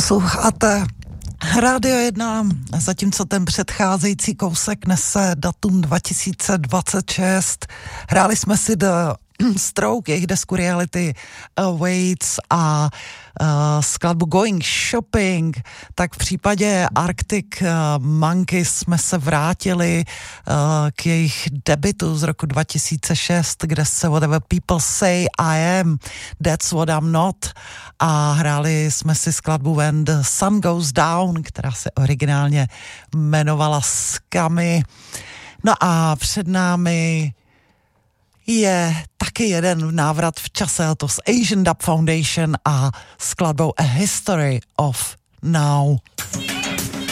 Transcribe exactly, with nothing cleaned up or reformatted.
Posloucháte Rádio jedna, zatímco ten předcházející kousek nese datum dva tisíce dvacet šest. Hráli jsme si The Stroke, jejich desku Reality Awaits a uh, skladbu Going Shopping. Tak v případě Arctic Monkeys jsme se vrátili uh, k jejich debutu z roku dva tisíce šest, kde se Whatever People Say I Am, That's What I'm Not, a hráli jsme si skladbu When the Sun Goes Down, která se originálně jmenovala Skamy. No a před námi je taky jeden návrat v čase, a to s Asian Dub Foundation a skladbou A History of Now.